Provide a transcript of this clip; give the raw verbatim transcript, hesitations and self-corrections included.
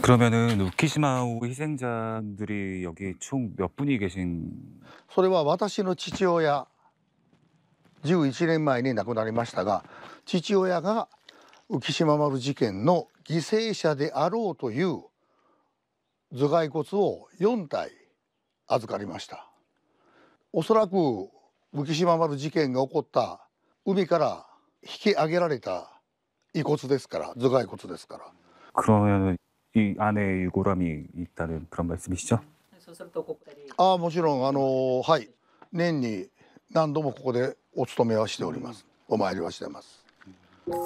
그러면은 우키시마호 희생자들이 여기 총 몇 분이 계신? それは私の父親、じゅういちねんまえに亡くなりましたが、父親が浮島丸事件の犠牲者であろうという頭蓋骨をよん体預かりました。おそらく浮島丸事件が起こった海から引き上げられた遺骨ですから、頭蓋骨ですから。 그러면은 이 안에 유골함이 있다는 그런 말씀이시죠? ああ、もちろんあのはい、年に何度もここでお勤めはしております。お参りはしてます。